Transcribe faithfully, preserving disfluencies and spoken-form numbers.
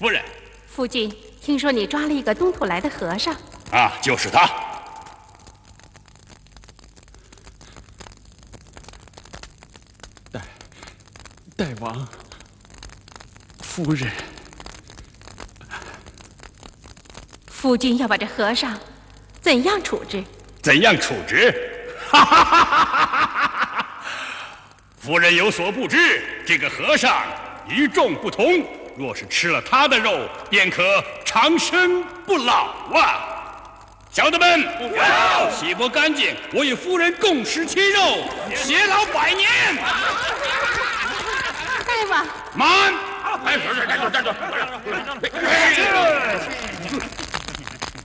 夫人， 夫君，听说你抓了一个东土来的和尚。 啊，就是他。 大大王，夫人， 夫君要把这和尚怎样处置？ 怎样处置？哈哈哈哈哈哈！夫人有所不知，这个和尚与众不同。若是吃了他的肉，便可长生不老啊！小的们，洗濯干净，我与夫人共食其肉，偕老百年。 大王， 慢！ 哎，站住站住站住！